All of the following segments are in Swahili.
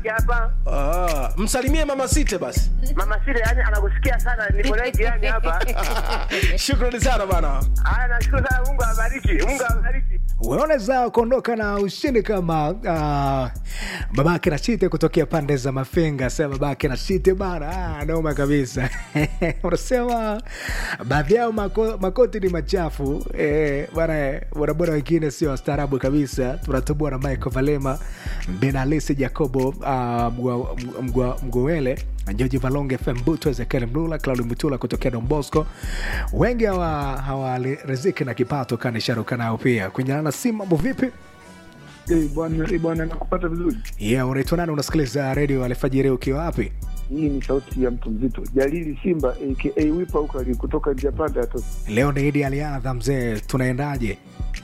Lake hapa. Msalimie Mama Site basi. Mama Sile yani anakusikia sana, niko naye jirani hapa. Shukrani sana bana. Nashukuru sana, Mungu awabariki. Mungu awabariki. Unaweza kuondoka na ushindi kama babake na Shite kutokea pande za Mafinga. Sema babake na Shite bana, noma kabisa. Unasema baadhi yao makoti ni machafu bana, bodaboda wengine sio wastaarabu kabisa. Tunatubua na Michael Valema, Benalisi Jacobo, Mgowele, George Valonge, FM Buto, Ezekiel Mlula, Claudio Mutula kutokea Don Bosco. Wengi hawariziki na kipato kana sharuka nao pia. Kunyana simu, mambo vipi? Bwana nakupata vizuri. Yeah, unaitwa nani? Unasikiliza radio Alfajiri ukiwa wapi? Hii ni sauti ya mtu mzito. Jalili Simba aka Wipa huko kutoka Japanda hapo. Leo ni Idi Aliadha mzee, tunaendaje?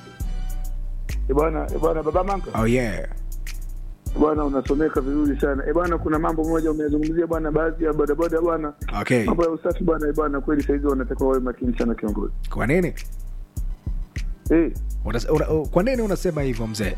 Bwana baba Manka. Oh yeah. Bwana unasomeka vizuri sana. Bwana kuna mambo moja umezungumzia bwana, baadhi ya bodaboda bwana. Okay. Mambo ya usafi bwana kweli saizi wanatakiwa wawe makini sana kiongozi. Kwa nini? Kwa nini unasema hivyo mzee?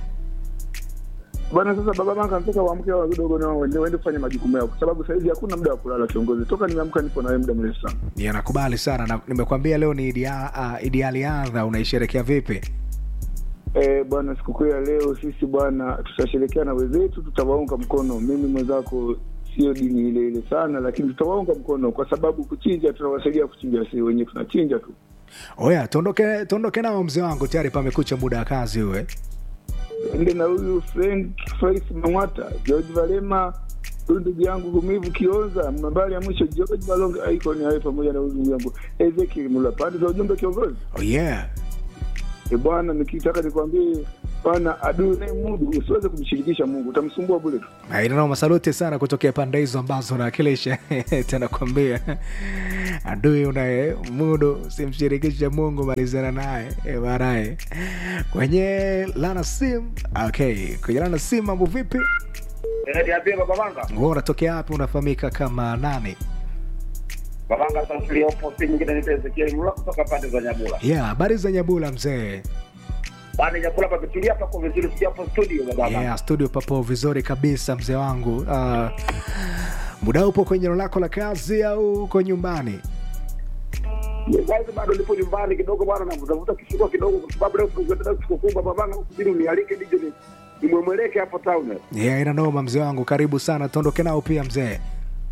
Bwana sasa baba Manka anataka waamke wao kidogo na waende kufanya majukumu yao, kwa sababu saizi hakuna muda wa kulala kiongozi. Toka nimeamka nipo na wewe muda mrefu sana. Nakubali sana na nimekwambia leo ni Idi Aliadha, unaisherehekea vipi? Bwana sikukuu ya leo sisi bwana tutasherehekea na wenzetu, tutawaunga mkono. Mimi mwenzako sio dini ile sana, lakini tutawaunga mkono kwa sababu kuchinja tunawasaidia kuchinja, si wenyewe tunachinja tu. Oya, tuondoke nao mzee wangu, tayari pamekucha muda wa kazi wewe. Ndio na huyu Felix Mangwata, George Valema, ndugu yangu Humivu Kionza, mbali ya mwisho George Valonge icon hapo pamoja na ndugu yangu Ezekiel Mula pande za ujumbe kiongozi. Oh yeah. Bwana nikitaka nikwambie bwana, adui naye Mungu usiweze kumshirikisha Mungu, utamsumbua bure tu. Ndio masaluti sana kutokea pande hizo ambazo nawakilisha. Tena kwambia adui unaye Mungu usimshirikishe Mungu, malizana naye barae. Kwenye lana sim. Okay, kwenye lana sim mambo vipi? Niambie baba Manka. Wewe unatokea wapi? Unafahamika kama nani? Babanga sasa leo nyingine ni Ezekiel Mlula kutoka pande za Nyabula. Yeah, habari za Nyabula mzee. Bwana Nyabula pametulia hapa kwa vizuri, sija hapo studio baba. Yeah, studio papo vizuri kabisa mzee wangu. Muda upo kwenye eneo lako la kazi au uko nyumbani? Sasa bado nipo nyumbani kidogo bwana, navuta kishiko kidogo kwa sababu leo tunataka kukukumba babanga, usijini unialike DJ nimweleke hapo town. Yeah, ina noma mzee wangu, karibu sana, tuondoke nao pia mzee.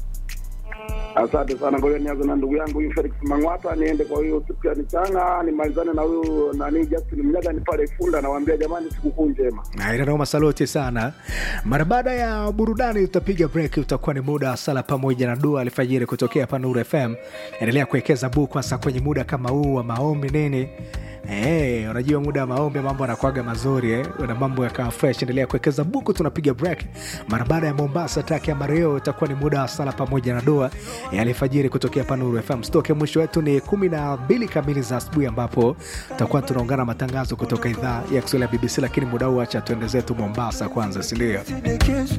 Asante sana, ngoja nianze na ndugu yangu huyu Felix Mangwata, niende kwa hiyo siku ya Nichanga, nimalizane na huyu nani Justin Mnyaga ni pale Funda, nawaambia jamani sikukuu njema. Ina noma, saluti sana. Mara baada ya burudani tutapiga break, utakuwa ni muda wa sala pamoja na dua alfajiri kutokea hapa Nuru FM. Endelea kuwekeza buku hasa kwenye muda kama huu wa maombi nini. Unajua muda wa maombi mambo yanakuaga mazuri una mambo yakawa fresh. Endelea kuwekeza buku, tunapiga break. Mara baada ya Mombasa Taki ya Mario itakuwa ni muda wa sala pamoja na dua alfajiri kutokea hapa Nuru FM. Stoke mwisho wetu ni 12 kamili za asubuhi ambapo tutakuwa tunaungana matangazo kutoka idhaa ya Kiswahili ya BBC, lakini muda huu acha tuende zetu Mombasa kwanza, si ndio?